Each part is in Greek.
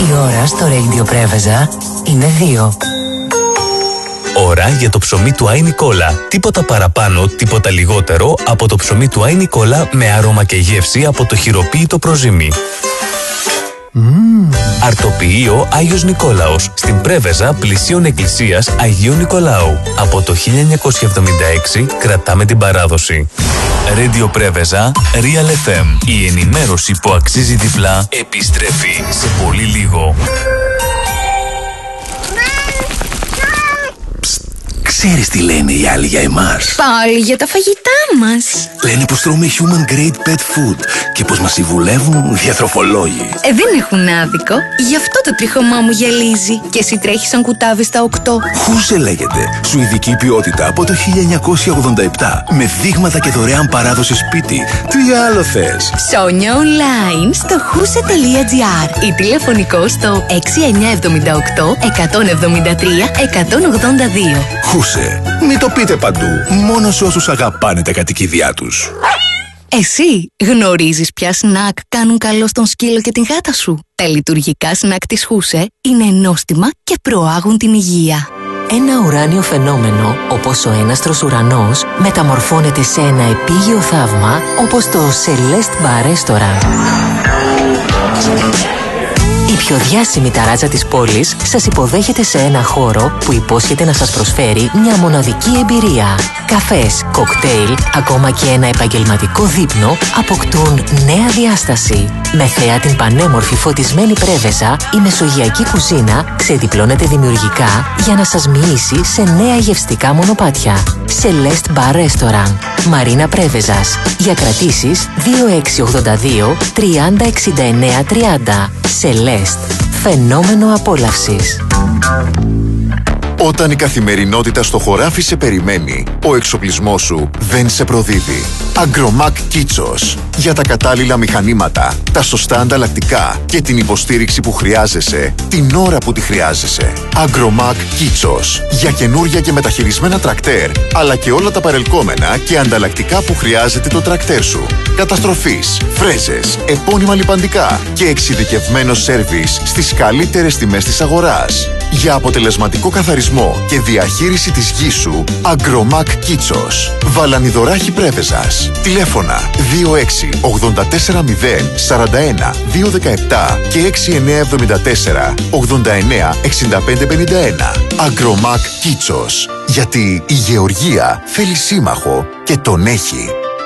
Η ώρα στο Radio Πρέβεζα είναι 2. Ώρα για το ψωμί του Άι Νικόλα. Τίποτα παραπάνω, τίποτα λιγότερο από το ψωμί του Άι Νικόλα με άρωμα και γεύση από το χειροποίητο προζύμι. Αρτοποιείο Άγιος Νικόλαος στην Πρέβεζα πλησίων εκκλησίας Αγίου Νικολάου. Από το 1976 κρατάμε την παράδοση. Radio Πρέβεζα, Real FM. Η ενημέρωση που αξίζει διπλά επιστρέφει σε πολύ λίγο. Ξέρεις τι λένε οι άλλοι για εμάς? Πάλι για τα φαγητά μας. Λένε πως τρώμε human grade pet food και πως μας συμβουλεύουν διατροφολόγοι. Δεν έχουν άδικο. Γι' αυτό το τρίχωμά μου γυαλίζει. Και εσύ τρέχεις σαν κουτάβι στα 8. Χούσε λέγεται. Σουηδική ποιότητα από το 1987. Με δείγματα και δωρεάν παράδοση σπίτι. Τι άλλο θες? Ψώνια online στο huse.gr ή τηλεφωνικό στο 6978 173 182. Χούσε. Μην το πείτε παντού. Μόνο σε όσους αγαπάνε τα κατοικίδια τους. Εσύ γνωρίζεις ποια σνακ κάνουν καλό στον σκύλο και την γάτα σου? Τα λειτουργικά σνακ της Χούσε είναι νόστιμα και προάγουν την υγεία. Ένα ουράνιο φαινόμενο, όπως ο έναστρος ουρανός, μεταμορφώνεται σε ένα επίγειο θαύμα, όπως το Celeste Bar Restaurant. Η πιο διάσημη ταράτσα της πόλης σας υποδέχεται σε ένα χώρο που υπόσχεται να σας προσφέρει μια μοναδική εμπειρία. Καφές, κοκτέιλ, ακόμα και ένα επαγγελματικό δείπνο αποκτούν νέα διάσταση. Με θέα την πανέμορφη φωτισμένη Πρέβεζα, η μεσογειακή κουζίνα ξεδιπλώνεται δημιουργικά για να σας μοιήσει σε νέα γευστικά μονοπάτια. Celeste Bar Restaurant, Μαρίνα Πρέβεζας. Για κρατήσεις 2682 30 69 30. Celeste. Φαινόμενο απόλαυσης. Όταν η καθημερινότητα στο χωράφι σε περιμένει, ο εξοπλισμός σου δεν σε προδίδει. Agromac Kitsos. Για τα κατάλληλα μηχανήματα, τα σωστά ανταλλακτικά και την υποστήριξη που χρειάζεσαι, την ώρα που τη χρειάζεσαι. Agromac Kitsos. Για καινούρια και μεταχειρισμένα τρακτέρ, αλλά και όλα τα παρελκόμενα και ανταλλακτικά που χρειάζεται το τρακτέρ σου. Καταστροφής, φρέζες, επώνυμα λιπαντικά και εξειδικευμένο σέρβις στις καλύτερες τιμές της αγοράς. Για αποτελεσματικό καθαρισμό και διαχείριση της γης σου, Agromac Kitsos. Βαλανιδωράχη Πρέβεζας. Τηλέφωνα 26 84 0 41 217 και 6974 89 65 51. Agromac Kitsos. Γιατί η γεωργία θέλει σύμμαχο και τον έχει.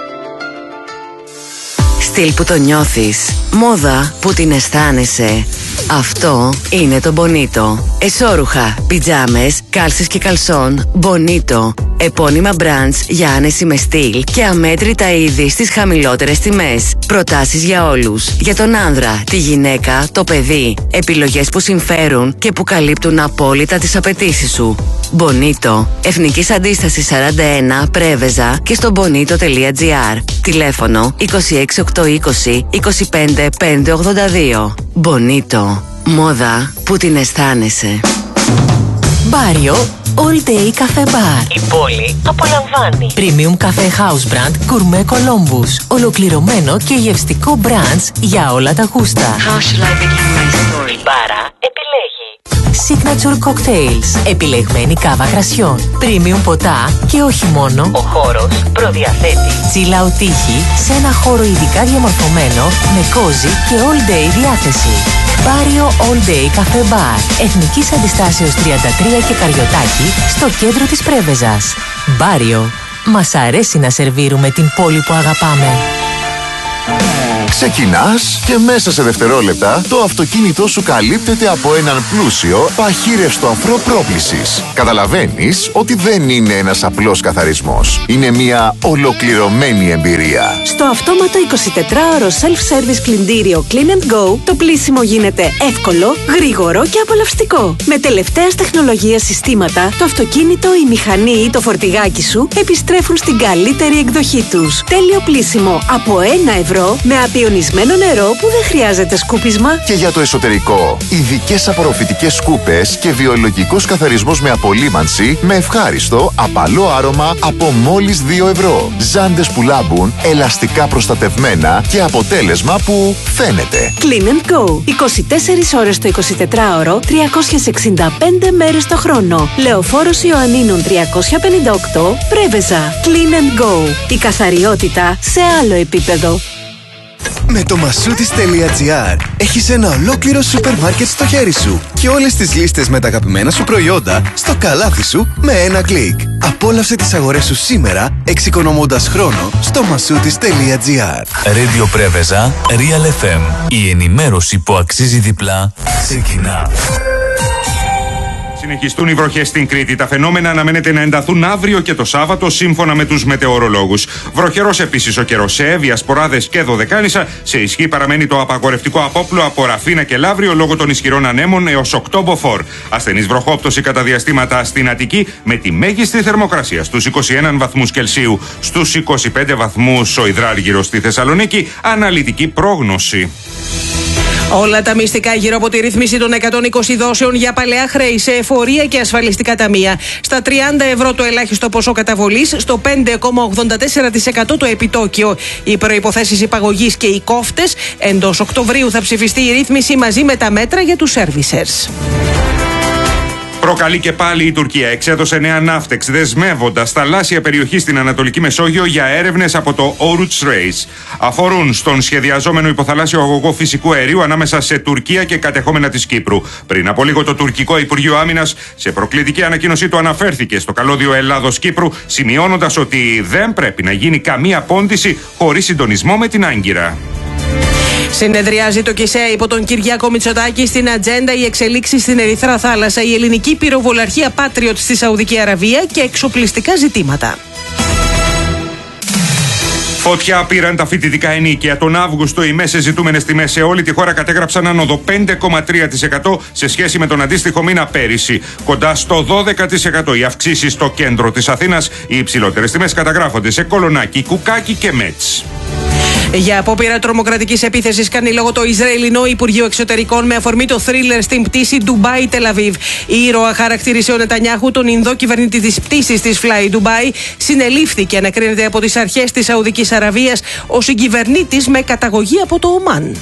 Στυλ που το νιώθεις, μόδα που την αισθάνεσαι. Αυτό είναι το Bonito. Εσώρουχα, πιτζάμες, κάλσες και καλσόν. Bonito. Επώνυμα brands για άνεση με στυλ και αμέτρητα είδη στις χαμηλότερες τιμές. Προτάσεις για όλους. Για τον άνδρα, τη γυναίκα, το παιδί. Επιλογές που συμφέρουν και που καλύπτουν απόλυτα τις απαιτήσεις σου. Bonito. Εθνικής Αντίστασης 41, Πρέβεζα και στο bonito.gr. Τηλέφωνο 26820 25 582. Bonito. Μόδα που την αισθάνεσαι. Μπάριο All Day Cafe Bar. Η πόλη απολαμβάνει. Premium Cafe House Brand Gourmet Columbus. Ολοκληρωμένο και γευστικό brands για όλα τα γούστα. How shall I begin my story? Η μπάρα επιλέγει Signature Cocktails. Επιλεγμένη κάβα κρασιών. Premium ποτά και όχι μόνο. Ο χώρος προδιαθέτει chill out τύχη σε ένα χώρο ειδικά διαμορφωμένο με cozy και all day διάθεση. Μπάριο All Day Cafe Bar. Εθνικής Αντιστάσεως 33 και Καριωτάκη στο κέντρο της Πρέβεζας. Μπάριο. Μας αρέσει να σερβίρουμε την πόλη που αγαπάμε. Ξεκινάς και μέσα σε δευτερόλεπτα το αυτοκίνητό σου καλύπτεται από έναν πλούσιο παχύρευστο αφρό πρόκλησης. Καταλαβαίνεις ότι δεν είναι ένας απλός καθαρισμός. Είναι μια ολοκληρωμένη εμπειρία. Στο αυτόματο 24ωρο self-service πλυντήριο Clean & Go, το πλύσιμο γίνεται εύκολο, γρήγορο και απολαυστικό. Με τελευταίας τεχνολογίας συστήματα, το αυτοκίνητο, η μηχανή ή το φορτηγάκι σου επιστρέφουν στην καλύτερη εκδοχή τους. Τέλειο πλύσιμο από 1 ευρώ με Ιονισμένο νερό που δεν χρειάζεται σκούπισμα. Και για το εσωτερικό, ειδικές απορροφητικές σκούπες και βιολογικός καθαρισμός με απολύμανση με ευχάριστο, απαλό άρωμα από μόλις 2 ευρώ. Ζάντες που λάμπουν, ελαστικά προστατευμένα και αποτέλεσμα που φαίνεται. Clean & Go. 24 ώρες το 24ωρο, 365 μέρες το χρόνο. Λεωφόρος Ιωαννίνων 358, Πρέβεζα. Clean & Go. Η καθαριότητα σε άλλο επίπεδο. Με το Masoutis.gr έχεις ένα ολόκληρο σούπερ μάρκετ στο χέρι σου και όλες τις λίστες με τα αγαπημένα σου προϊόντα στο καλάθι σου με ένα κλικ. Απόλαυσε τις αγορές σου σήμερα εξοικονομώντας χρόνο στο Masoutis.gr. Radio Πρέβεζα, Real FM. Η ενημέρωση που αξίζει διπλά ξεκινά. Συνεχιστούν οι βροχές στην Κρήτη. Τα φαινόμενα αναμένεται να ενταθούν αύριο και το Σάββατο, σύμφωνα με τους μετεωρολόγους. Βροχερός επίσης ο καιρός σε Εύβοια, Σποράδες και Δωδεκάνησα. Σε ισχύ παραμένει το απαγορευτικό απόπλο από Ραφίνα και Λαύριο λόγω των ισχυρών ανέμων έως 8 μποφόρ. Ασθενής βροχόπτωση κατά διαστήματα στην Αττική, με τη μέγιστη θερμοκρασία στους 21 βαθμούς Κελσίου. Στους 25 βαθμούς ο υδράργυρος στη Θεσσαλονίκη. Αναλυτική πρόγνωση. Όλα τα μυστικά γύρω από τη ρύθμιση των 120 δόσεων για παλαιά χρέη σε εφορία και ασφαλιστικά ταμεία. Στα 30 ευρώ το ελάχιστο ποσό καταβολής, στο 5,84% το επιτόκιο. Οι προϋποθέσεις υπαγωγής και οι κόφτες. Εντός Οκτωβρίου θα ψηφιστεί η ρύθμιση μαζί με τα μέτρα για τους servicers. Προκαλεί και πάλι η Τουρκία. Εξέδωσε νέα ναύτεξ, δεσμεύοντας θαλάσσια περιοχή στην Ανατολική Μεσόγειο για έρευνες από το Oruç Reis. Αφορούν στον σχεδιαζόμενο υποθαλάσσιο αγωγό φυσικού αερίου ανάμεσα σε Τουρκία και κατεχόμενα της Κύπρου. Πριν από λίγο το τουρκικό Υπουργείο Άμυνας σε προκλητική ανακοίνωσή του αναφέρθηκε στο καλώδιο Ελλάδος-Κύπρου, σημειώνοντας ότι δεν πρέπει να γίνει καμία πόντιση χωρίς συντονισμό με την Άγκυρα. Συνεδριάζει το ΚΙΣΕ υπό τον Κυριάκο Μητσοτάκη. Στην ατζέντα οι εξελίξεις στην Ερυθρά Θάλασσα, η ελληνική πυροβολαρχία Patriot στη Σαουδική Αραβία και εξοπλιστικά ζητήματα. Φωτιά πήραν τα φοιτητικά ενίκια. Τον Αύγουστο οι μέσες ζητούμενες τιμές σε όλη τη χώρα κατέγραψαν άνοδο 5,3% σε σχέση με τον αντίστοιχο μήνα πέρυσι. Κοντά στο 12% οι αυξήσεις στο κέντρο της Αθήνας. Οι υψηλότερες τιμές καταγράφονται σε Κολονάκι, Κουκάκι και Μέτς. Για απόπειρα τρομοκρατικής επίθεσης κάνει λόγο το Ισραηλινό Υπουργείο Εξωτερικών με αφορμή το θρίλερ στην πτήση Ντουμπάι-Τελαβίβ. Η ήρωα χαρακτήρισε ο Νετανιάχου, τον Ινδό κυβερνήτη της πτήσης της Fly Dubai. Συνελήφθη και ανακρίνεται από τις αρχές της Σαουδικής Αραβίας ο συγκυβερνήτης με καταγωγή από το Ομάν.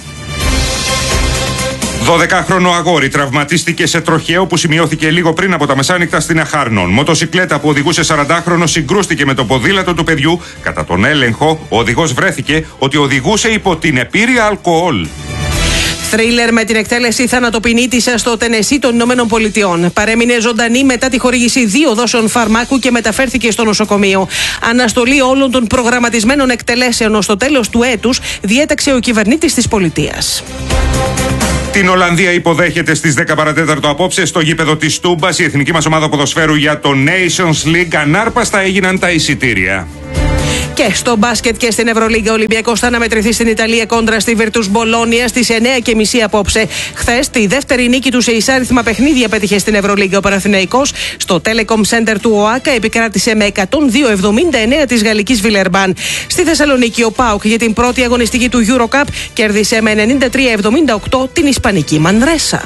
12χρονο αγόρι τραυματίστηκε σε τροχαίο που σημειώθηκε λίγο πριν από τα μεσάνυχτα στην Αχάρνων. Μοτοσικλέτα που οδηγούσε 40χρονο συγκρούστηκε με το ποδήλατο του παιδιού. Κατά τον έλεγχο, ο οδηγός βρέθηκε ότι οδηγούσε υπό την επήρεια αλκοόλ. Θρίλερ με την εκτέλεση θανατοποινήτησα στο Τενεσί των Ηνωμένων Πολιτειών. Παρέμεινε ζωντανή μετά τη χορήγηση 2 δόσεων φαρμάκου και μεταφέρθηκε στο νοσοκομείο. Αναστολή όλων των προγραμματισμένων εκτελέσεων ως το τέλος του έτους διέταξε ο κυβερνήτης της πολιτείας. Την Ολλανδία υποδέχεται στις 10 παρατέταρτο απόψε στο γήπεδο της Τούμπας. Η εθνική μας ομάδα ποδοσφαίρου για το Nations League. Ανάρπαστα έγιναν τα εισιτήρια. Και στο μπάσκετ και στην Ευρωλίγκα, ο Ολυμπιακός θα αναμετρηθεί στην Ιταλία κόντρα στη Virtus Μπολόνια στις 9:30 απόψε. Χθες, τη δεύτερη νίκη του σε εισάριθμα παιχνίδια πέτυχε στην Ευρωλίγκα ο Παναθηναϊκός. Στο Telecom Center του ΟΑΚΑ επικράτησε με 102-79 της γαλλικής Βιλερμπάν. Στη Θεσσαλονίκη, ο ΠΑΟΚ για την πρώτη αγωνιστική του EuroCup κέρδισε με 93-78 την ισπανική Μανρέσα.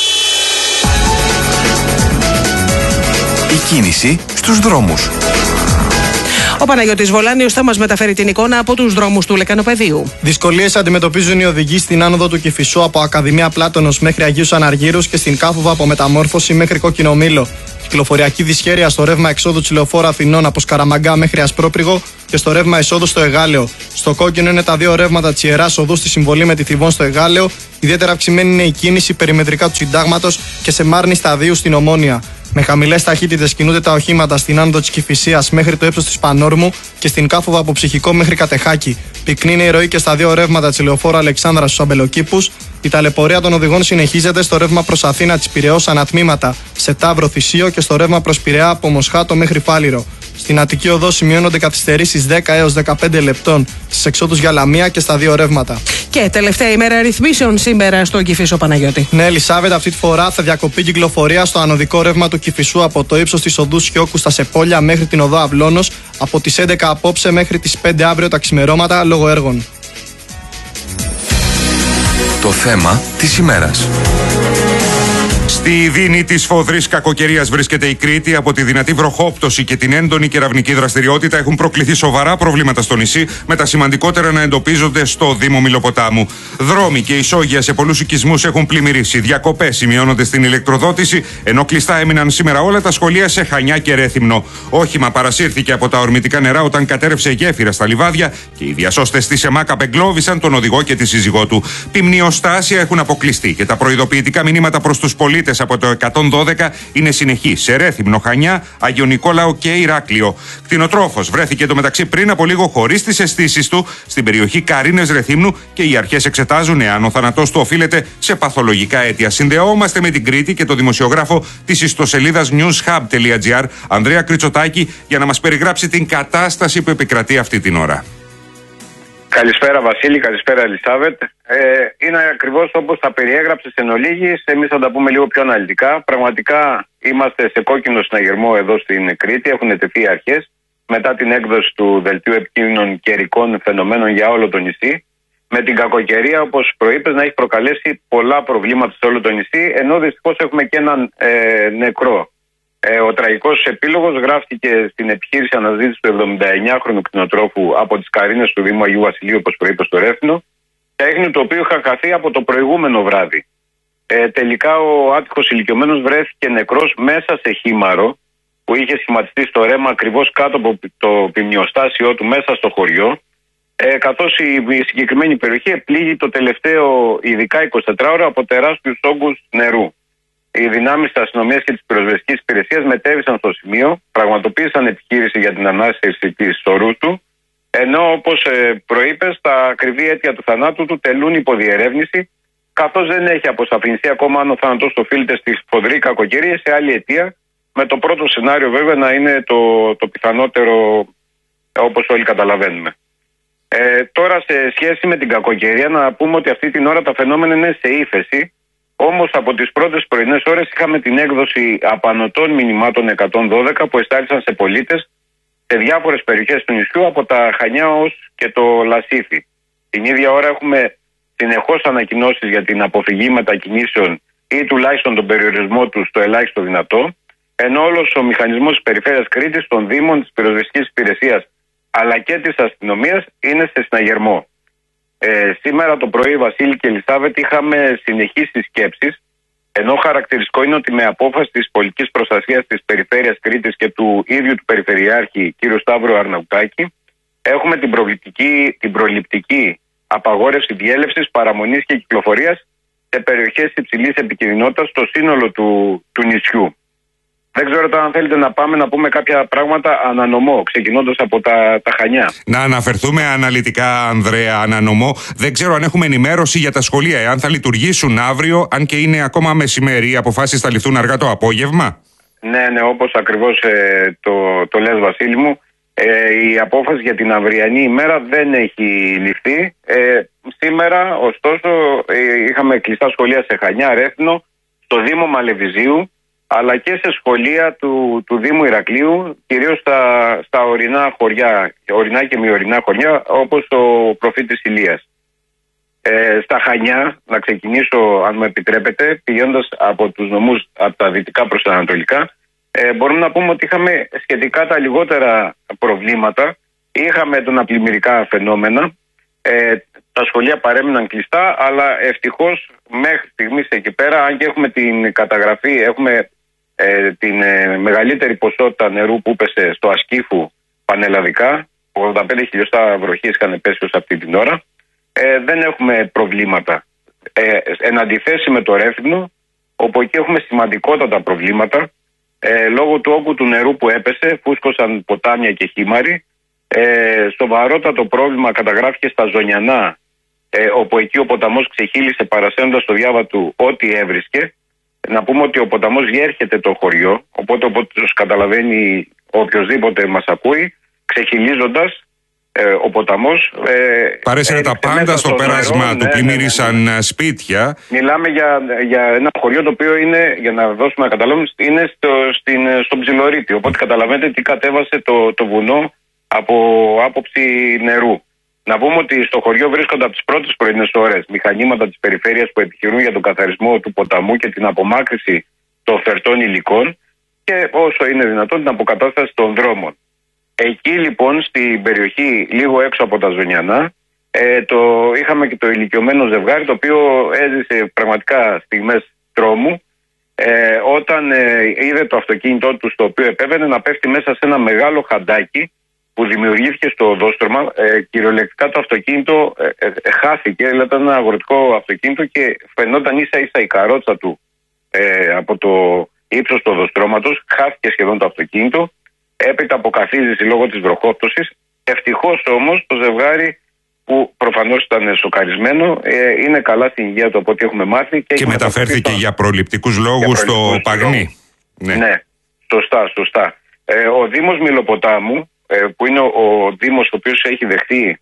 Η κίνηση στους δρόμους. Ο Παναγιώτης Βολάνιος θα μας μεταφέρει την εικόνα από τους δρόμους του Λεκανοπεδίου. Δυσκολίες αντιμετωπίζουν οι οδηγοί στην άνοδο του Κηφισού από Ακαδημία Πλάτωνος μέχρι Αγίους Αναργύρους και στην Κάφοβα από Μεταμόρφωση μέχρι Κόκκινο Μήλο. Κυκλοφοριακή δυσχέρεια στο ρεύμα εξόδου της Λεωφόρου Αθηνών από Σκαραμαγκά μέχρι Ασπρόπριγο και στο ρεύμα εισόδου στο Εγάλεο. Στο κόκκινο είναι τα 2 ρεύματα της Ιεράς Οδού στη συμβολή με τη Θηβών στο Εγάλεο. Ιδιαίτερα αυξημένη είναι η κίνηση περιμετρικά του Συντάγματος και σε Μάρνη Σταδίου στην Ομόνια. Με χαμηλές ταχύτητες κινούνται τα οχήματα στην άνοδο της Κηφισίας μέχρι το ύψος της Πανόρμου και στην Κάφοβα από Ψυχικό μέχρι Κατεχάκη. Πυκνή είναι η ροή και στα 2 ρεύματα της Λεωφόρου Αλεξάνδρα στους Αμπελοκήπους. Η ταλαιπωρία των οδηγών συνεχίζεται στο ρεύμα προς Αθήνα της Πειραιώς ανατμήματα, σε Ταύρο Θησίο και στο ρεύμα προς Πειραιά από Μοσχάτο μέχρι Φάληρο. Στην Αττική Οδό σημειώνονται καθυστερήσεις 10 έως 15 λεπτών στις εξόδους για Λαμία και στα 2 ρεύματα. Και τελευταία ημέρα ρυθμίσεων σήμερα στον Κηφισό, Παναγιώτη. Ναι, Ελισάβετ, αυτή τη φορά θα διακοπεί κυκλοφορία στο ανωδικό ρεύμα του Κηφισού από το ύψος της οδού Σιώκου στα Σεπόλια μέχρι την οδό Αυλώνος από τις 11 απόψε μέχρι τις 5 αύριο τα ξημερώματα λόγω έργων. Το θέμα της ημέρας. Στη δίνη της φοδρής κακοκαιρίας βρίσκεται η Κρήτη. Από τη δυνατή βροχόπτωση και την έντονη κεραυνική δραστηριότητα έχουν προκληθεί σοβαρά προβλήματα στο νησί, με τα σημαντικότερα να εντοπίζονται στο Δήμο Μηλοποτάμου. Δρόμοι και ισόγεια σε πολλούς οικισμούς έχουν πλημμυρίσει. Διακοπές σημειώνονται στην ηλεκτροδότηση, ενώ κλειστά έμειναν σήμερα όλα τα σχολεία σε Χανιά και Ρέθυμνο. Όχημα παρασύρθηκε από τα ορμητικά νερά όταν κατέρευσε γέφυρα στα λιβάδια και οι διασώστες της ΕΜΑΚ απεγκλώβησαν τον οδηγό και τη σύζυγό του. Πυμνιοστάσια έχουν αποκλειστεί και τα προειδοποιητικά μηνύματα προς τους πολίτες από το 112 είναι συνεχή σε Ρέθυμνο, Χανιά, Άγιο Νικόλαο και Ηράκλειο. Κτηνοτρόφος βρέθηκε εντωμεταξύ πριν από λίγο χωρίς τις αισθήσεις του στην περιοχή Καρίνες Ρεθύμνου και οι αρχές εξετάζουν εάν ο θάνατός του οφείλεται σε παθολογικά αίτια. Συνδεόμαστε με την Κρήτη και το δημοσιογράφο της ιστοσελίδας newshub.gr, Ανδρέα Κριτσοτάκη, για να μας περιγράψει την κατάσταση που επικρατεί αυτή την ώρα. Καλησπέρα Βασίλη, καλησπέρα Ελισάβετ. Είναι ακριβώς όπως τα περιέγραψες εν ολίγης. Εμείς θα τα πούμε λίγο πιο αναλυτικά. Πραγματικά είμαστε σε κόκκινο συναγερμό εδώ στην Κρήτη. Έχουν τεθεί αρχές μετά την έκδοση του Δελτίου Επικίνδυνων Καιρικών Φαινομένων για όλο το νησί. Με την κακοκαιρία, όπως προείπες, να έχει προκαλέσει πολλά προβλήματα σε όλο το νησί, ενώ δυστυχώς έχουμε και έναν νεκρό. Ο τραγικός επίλογος γράφτηκε στην επιχείρηση αναζήτηση του 79χρονου κτηνοτρόφου από τις Καρίνες του Δήμου Αγίου Βασιλείου, όπως προείπε, στο Ρέθυμνο, τέχνη του οποίου είχα χαθεί από το προηγούμενο βράδυ. Τελικά ο άτυχος ηλικιωμένος βρέθηκε νεκρός μέσα σε χήμαρο που είχε σχηματιστεί στο ρέμα ακριβώς κάτω από το πυμνιοστάσιό του μέσα στο χωριό, καθώς η συγκεκριμένη περιοχή επλήγει το τελευταίο ειδικά 24 ώρα από τεράστιους όγκους νερού. Οι δυνάμεις της αστυνομίας και της πυροσβεστικής υπηρεσίας μετέβησαν στο σημείο, πραγματοποίησαν επιχείρηση για την ανάσχεση της ορούς του, ενώ όπως προείπες, τα ακριβή αίτια του θανάτου του τελούν υποδιερεύνηση, καθώς δεν έχει αποσαφινιστεί ακόμα αν ο θάνατος οφείλεται στη φοδρή κακοκαιρία σε άλλη αιτία, με το πρώτο σενάριο βέβαια να είναι το πιθανότερο, όπως όλοι καταλαβαίνουμε. Τώρα σε σχέση με την κακοκαιρία να πούμε ότι αυτή την ώρα τα φαινόμενα είναι σε ύφεση. Όμως από τις πρώτες πρωινές ώρες είχαμε την έκδοση απανωτών μηνυμάτων 112 που εστάλησαν σε πολίτες σε διάφορες περιοχές του νησιού, από τα Χανιά ως και το Λασίθι. Την ίδια ώρα έχουμε συνεχώς ανακοινώσεις για την αποφυγή μετακινήσεων ή τουλάχιστον τον περιορισμό του στο ελάχιστο δυνατό, ενώ όλος ο μηχανισμός της Περιφέρειας Κρήτης, των Δήμων, της Πυροσβεστικής Υπηρεσίας αλλά και της αστυνομίας είναι σε συναγερμό. Σήμερα το πρωί, Βασίλη και Ελισάβετ, είχαμε συνεχείς συσκέψεις, ενώ χαρακτηριστικό είναι ότι με απόφαση της πολιτικής προστασίας της Περιφέρειας Κρήτης και του ίδιου του Περιφερειάρχη κ. Σταύρου Αρναουτάκη, έχουμε την προληπτική απαγόρευση διέλευσης, παραμονής και κυκλοφορίας σε περιοχές υψηλής επικινδυνότητας στο σύνολο του νησιού. Δεν ξέρω τώρα αν θέλετε να πάμε να πούμε κάποια πράγματα ανανομό, ξεκινώντας από τα Χανιά. Να αναφερθούμε αναλυτικά, Ανδρέα, ανανομό. Δεν ξέρω αν έχουμε ενημέρωση για τα σχολεία, εάν θα λειτουργήσουν αύριο, αν και είναι ακόμα μεσημέρι, οι αποφάσεις θα ληφθούν αργά το απόγευμα. Ναι, όπως ακριβώς το λες, Βασίλη μου. Η απόφαση για την αυριανή ημέρα δεν έχει ληφθεί. Σήμερα, ωστόσο, είχαμε κλειστά σχολεία σε Χανιά, Ρέθυμνο, στο Δήμο Μαλεβιζίου, αλλά και σε σχολεία του Δήμου Ηρακλείου, κυρίως στα ορεινά χωριά, ορεινά και μη ορεινά χωριά, όπως ο Προφήτης Ηλίας. Στα Χανιά, να ξεκινήσω, αν μου επιτρέπετε, πηγαίνοντας από τους νομούς από τα δυτικά προς τα ανατολικά, μπορούμε να πούμε ότι είχαμε σχετικά τα λιγότερα προβλήματα. Είχαμε τον πλημμυρικά φαινόμενα. Τα σχολεία παρέμειναν κλειστά, αλλά ευτυχώς μέχρι στιγμής εκεί πέρα, αν και έχουμε την καταγραφή, έχουμε την μεγαλύτερη ποσότητα νερού που έπεσε στο Ασκήφου πανελλαδικά, 85 χιλιοστά βροχής είχαν πέσει ως αυτή την ώρα, δεν έχουμε προβλήματα. Εν αντιθέσει με το Ρέθυμνο, όπου εκεί έχουμε σημαντικότατα προβλήματα, λόγω του όγκου του νερού που έπεσε, φούσκωσαν ποτάμια και χήμαροι. Σοβαρότατο πρόβλημα καταγράφηκε στα Ζωνιανά, όπου εκεί ο ποταμός ξεχύλισε παρασένοντας στο διάβα του ό,τι έβρισκε. Να πούμε ότι ο ποταμός διέρχεται το χωριό, οπότε όπως καταλαβαίνει οποιοσδήποτε μας ακούει, ξεχυλίζοντας ο ποταμός. Παρέσυρε τα πάντα στο πέρασμα του, πλημμύρισαν σπίτια. Μιλάμε για ένα χωριό το οποίο είναι, για να δώσουμε να καταλάβουμε, είναι στο Ψιλορίτη. Οπότε καταλαβαίνετε τι κατέβασε το βουνό από άποψη νερού. Να πούμε ότι στο χωριό βρίσκονται από τις πρώτες πρωινές ώρες μηχανήματα της περιφέρειας που επιχειρούν για τον καθαρισμό του ποταμού και την απομάκρυνση των φερτών υλικών και όσο είναι δυνατόν την αποκατάσταση των δρόμων. Εκεί λοιπόν στην περιοχή λίγο έξω από τα Ζωνιανά είχαμε και το ηλικιωμένο ζευγάρι το οποίο έζησε πραγματικά στιγμές τρόμου όταν είδε το αυτοκίνητό του στο οποίο επέβαινε να πέφτει μέσα σε ένα μεγάλο χαντάκι που δημιουργήθηκε στο οδόστρωμα. Κυριολεκτικά το αυτοκίνητο χάθηκε, δηλαδή ήταν ένα αγροτικό αυτοκίνητο και φαινόταν ίσα ίσα η καρότσα του από το ύψος του οδοστρώματος, χάθηκε σχεδόν το αυτοκίνητο, έπειτα αποκαθίζηση λόγω της βροχόπτωσης. Ευτυχώς όμως το ζευγάρι που προφανώς ήταν σοκαρισμένο είναι καλά στην υγεία του από ό,τι έχουμε μάθει. Και μεταφέρθηκε για προληπτικούς λόγους στο Παγνί. Ναι, σωστά. Ο Δήμος Μηλοποτάμου, που είναι ο Δήμος ο οποίος έχει δεχτεί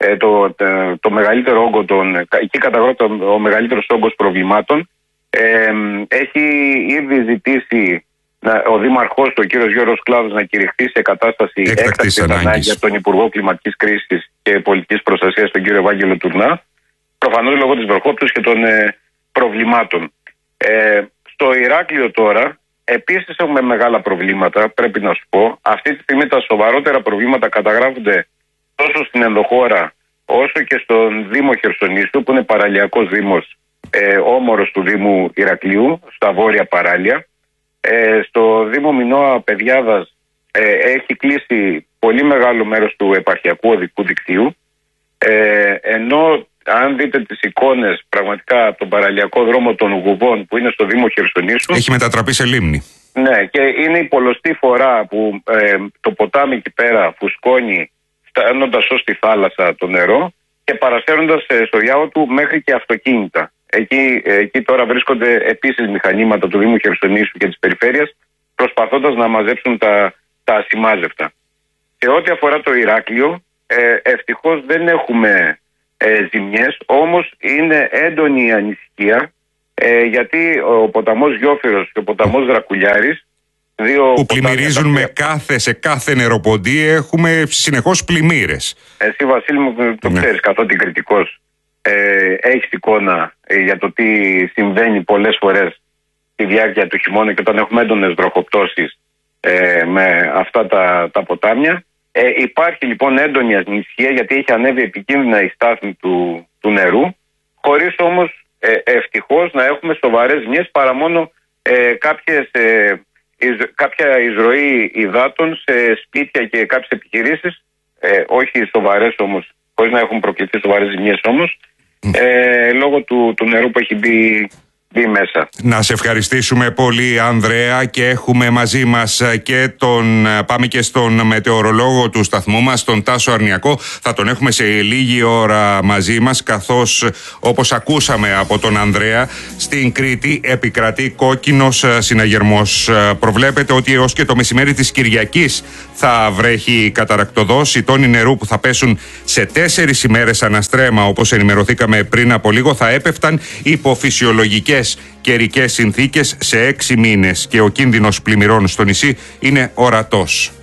το μεγαλύτερο όγκο εκεί καταγράφεται ο μεγαλύτερος όγκος προβλημάτων, έχει ήδη ζητήσει ο Δήμαρχος, ο κύριος Γιώργος Κλάδος, να κηρυχθεί σε κατάσταση έκτακτης ανάγκης για τον Υπουργό Κλιματικής Κρίσης και Πολιτικής Προστασίας, τον κύριο Ευάγγελο Τουρνά, προφανώς λόγω της βροχόπτωσης και των προβλημάτων. Στο Ηράκλειο τώρα επίσης έχουμε μεγάλα προβλήματα, πρέπει να σου πω. Αυτή τη στιγμή τα σοβαρότερα προβλήματα καταγράφονται τόσο στην ενδοχώρα όσο και στον Δήμο Χερσονήσου, που είναι παραλιακός δήμος, όμορος του Δήμου Ηρακλείου, στα βόρεια παράλια. Στο Δήμο Μινώα Παιδιάδας έχει κλείσει πολύ μεγάλο μέρος του επαρχιακού οδικού δικτύου, ενώ αν δείτε τις εικόνες πραγματικά από τον παραλιακό δρόμο των Γουβών που είναι στο Δήμο Χερσονήσου, έχει μετατραπεί σε λίμνη. Ναι, και είναι η πολλωστή φορά που το ποτάμι εκεί πέρα φουσκώνει, φτάνοντας ως τη θάλασσα το νερό και παρασέρνοντας στο διάβο του μέχρι και αυτοκίνητα. Εκεί τώρα βρίσκονται επίσης μηχανήματα του Δήμου Χερσονήσου και της περιφέρειας, προσπαθώντας να μαζέψουν τα ασημάζευτα. Σε ό,τι αφορά το Ηράκλειο, ευτυχώς δεν έχουμε ζημιές, όμως είναι έντονη η ανησυχία, γιατί ο ποταμός Γιόφυρος και ο ποταμός Δρακουλιάρης, που πλημμυρίζουν σε κάθε νεροποντή, έχουμε συνεχώς πλημμύρες. Εσύ, Βασίλη μου, το ξέρεις καθότι κριτικός, έχεις εικόνα για το τι συμβαίνει πολλές φορές στη διάρκεια του χειμώνα και όταν έχουμε έντονες βροχοπτώσεις με αυτά τα ποτάμια. Υπάρχει λοιπόν έντονη ανησυχία, γιατί έχει ανέβει επικίνδυνα η στάθμη του νερού, χωρίς όμως ευτυχώς να έχουμε σοβαρές ζημιές, παρά μόνο κάποια εισρωή υδάτων σε σπίτια και κάποιες επιχειρήσεις, όχι σοβαρές όμως, χωρίς να έχουν προκληθεί σοβαρές ζημιές όμως, λόγω του νερού που έχει μπει μέσα. Να σε ευχαριστήσουμε πολύ, Ανδρέα, και έχουμε μαζί μας και πάμε και στον μετεωρολόγο του σταθμού μας, τον Τάσο Αρνιακό. Θα τον έχουμε σε λίγη ώρα μαζί μας, καθώς όπως ακούσαμε από τον Ανδρέα, στην Κρήτη επικρατεί κόκκινος συναγερμός. Προβλέπεται ότι έως και το μεσημέρι της Κυριακής θα βρέχει καταρακτωδώς. Οι τόνοι νερού που θα πέσουν σε 4 ημέρες αναστρέμα, όπως ενημερωθήκαμε πριν από λίγο, θα έπεφταν υπό φυσιολογικές καιρικές συνθήκες σε 6 μήνες και ο κίνδυνος πλημμυρών στο νησί είναι ορατός.